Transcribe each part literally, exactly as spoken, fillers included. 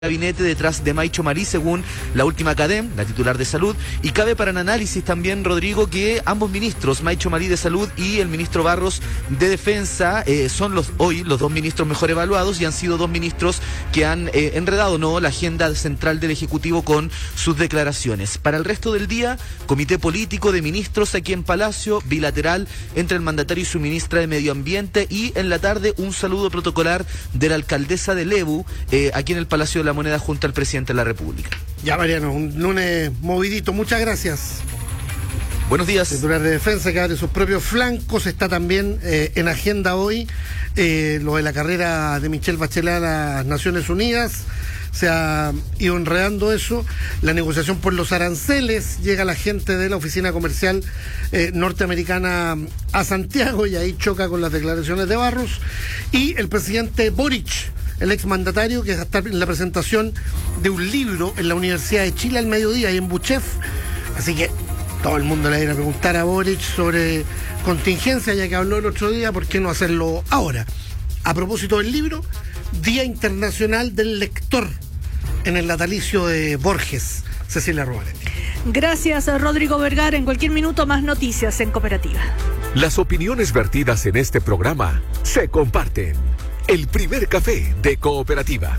gabinete detrás de Maicho Marí, según la última Cadem, la titular de Salud, y cabe para el análisis también, Rodrigo, que ambos ministros, Maicho Marí de Salud y el ministro Barros de Defensa, eh, son los hoy los dos ministros mejor evaluados y han sido dos ministros que han eh, enredado no la agenda central del Ejecutivo con sus declaraciones. Para el resto del día, comité político de ministros aquí en Palacio, bilateral entre el mandatario y su ministra de Medio Ambiente, y en la tarde un saludo protocolar de la alcaldesa de Lebu, eh, aquí en el Palacio de la Moneda junto al presidente de la República. Ya, Mariano, un lunes movidito, muchas gracias. Buenos días. El titular de Defensa que abre sus propios flancos está también eh, en agenda hoy, eh, lo de la carrera de Michelle Bachelet a las Naciones Unidas. Se ha ido enredando eso, la negociación por los aranceles, llega la gente de la oficina comercial eh, norteamericana a Santiago y ahí choca con las declaraciones de Barros, y el presidente Boric, el exmandatario, que está en la presentación de un libro en la Universidad de Chile al mediodía y en Buchef, así que todo el mundo le va a ir a preguntar a Boric sobre contingencia, ya que habló el otro día, ¿por qué no hacerlo ahora? A propósito del libro, Día Internacional del Lector, en el natalicio de Borges. Cecilia Romanetti. Gracias, Rodrigo Vergara. En cualquier minuto más noticias en Cooperativa. Las opiniones vertidas en este programa se comparten. El primer café de Cooperativa.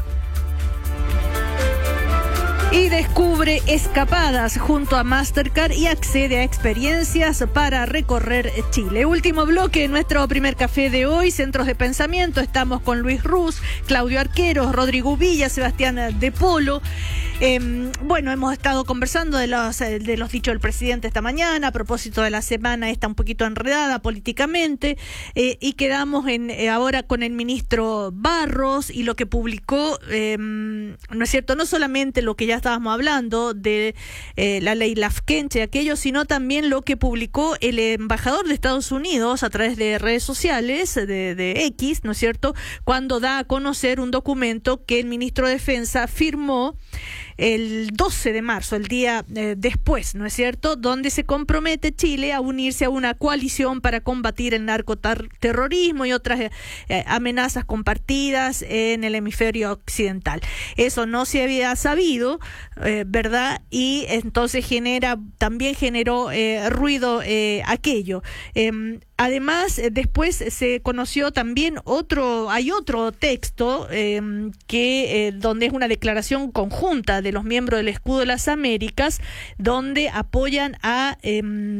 Y descubre escapadas junto a Mastercard y accede a experiencias para recorrer Chile. Último bloque de nuestro primer café de hoy, Centros de Pensamiento. Estamos con Luis Ruz, Claudio Arqueros, Rodrigo Villa, Sebastián de Polo. Eh, bueno, hemos estado conversando de los, de los dichos del presidente esta mañana, a propósito de la semana esta un poquito enredada políticamente, eh, y quedamos en eh, ahora con el ministro Barros y lo que publicó, eh, ¿no es cierto? No solamente lo que ya estábamos hablando de eh, la ley Lafkenche, aquello, sino también lo que publicó el embajador de Estados Unidos a través de redes sociales, de, de X, ¿no es cierto?, cuando da a conocer un documento que el ministro de Defensa firmó el doce de marzo, el día eh, después, ¿no es cierto?, donde se compromete Chile a unirse a una coalición para combatir el narcoterrorismo y otras eh, amenazas compartidas en el hemisferio occidental. Eso no se había sabido, eh, ¿verdad? Y entonces genera, también generó eh, ruido eh, aquello. Eh, Además, después se conoció también otro, hay otro texto eh, que eh, donde es una declaración conjunta de los miembros del Escudo de las Américas, donde apoyan a eh,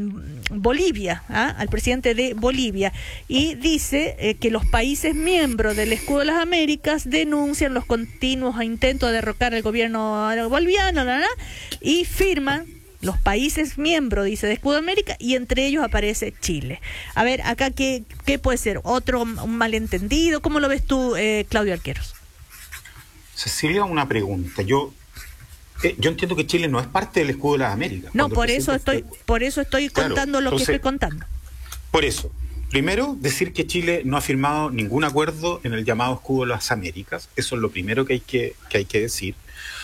Bolivia, ¿ah? al presidente de Bolivia, y dice eh, que los países miembros del Escudo de las Américas denuncian los continuos intentos de derrocar al gobierno boliviano, ¿no? y firman los países miembros, dice, de Escudo de América, y entre ellos aparece Chile. A ver, acá, ¿qué, qué puede ser? ¿Otro un malentendido? ¿Cómo lo ves tú, eh, Claudio Arqueros? Cecilia, una pregunta. Yo eh, yo entiendo que Chile no es parte del Escudo de las Américas. No, por eso estoy por eso estoy claro, contando lo entonces, que estoy contando. Por eso, primero, decir que Chile no ha firmado ningún acuerdo en el llamado Escudo de las Américas. Eso es lo primero que hay que, que, hay que decir.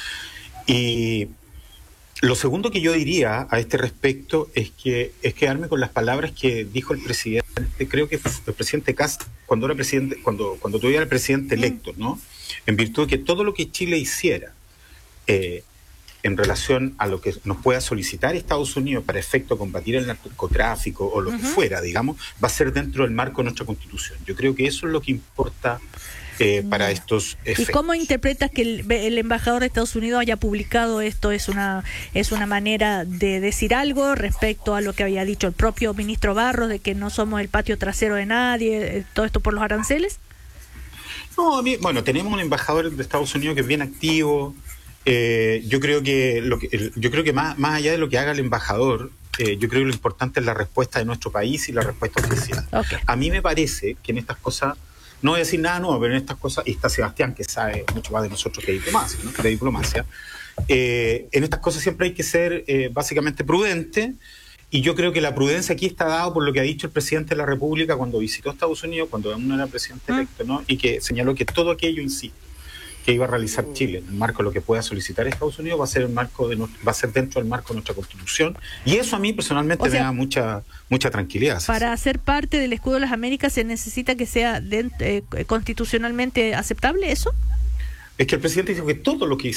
Y lo segundo que yo diría a este respecto es que es quedarme con las palabras que dijo el presidente, creo que fue el presidente Kast, cuando era presidente, cuando, cuando todavía era el presidente electo, ¿no? En virtud de que todo lo que Chile hiciera eh, en relación a lo que nos pueda solicitar Estados Unidos para efecto combatir el narcotráfico o lo uh-huh. que fuera, digamos, va a ser dentro del marco de nuestra Constitución. Yo creo que eso es lo que importa Eh, para estos efectos. ¿Y cómo interpretas que el, el embajador de Estados Unidos haya publicado esto? ¿Es una es una manera de decir algo respecto a lo que había dicho el propio ministro Barros, de que no somos el patio trasero de nadie, todo esto por los aranceles? No, a mí, bueno, tenemos un embajador de Estados Unidos que es bien activo. Eh, yo creo que lo que el, yo creo que más, más allá de lo que haga el embajador, eh, yo creo que lo importante es la respuesta de nuestro país y la respuesta oficial. Okay. A mí me parece que en estas cosas, no voy a decir nada nuevo, pero en estas cosas, y está Sebastián, que sabe mucho más de nosotros que de diplomacia, ¿no? de diplomacia. Eh, en estas cosas siempre hay que ser eh, básicamente prudente, y yo creo que la prudencia aquí está dada por lo que ha dicho el presidente de la República cuando visitó Estados Unidos, cuando aún no era presidente electo, ¿no? y que señaló que todo aquello, insisto, que iba a realizar Chile en el marco de lo que pueda solicitar Estados Unidos va a ser el marco de no, va a ser dentro del marco de nuestra Constitución, y eso a mí personalmente o sea, me da mucha mucha tranquilidad. Para ser parte del Escudo de las Américas se necesita que sea de, eh, constitucionalmente aceptable, ¿eso? Es que el presidente dijo que todo lo que